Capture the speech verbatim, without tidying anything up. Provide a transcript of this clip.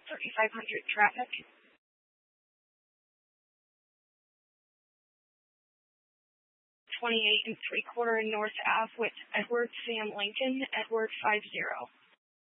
thirty-five hundred traffic. twenty-eight and three quarter North Ave with Edward Sam Lincoln, Edward five zero.